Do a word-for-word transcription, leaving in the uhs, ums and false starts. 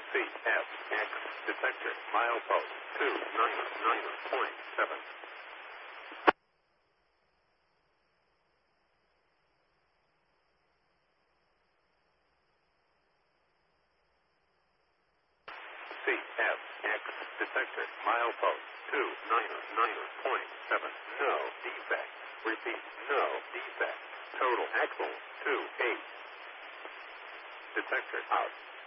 C F X detector milepost two nine nine point seven. C F X detector milepost two nine nine point seven. No defect. Repeat, no defect. Total axle two eight. Detector out.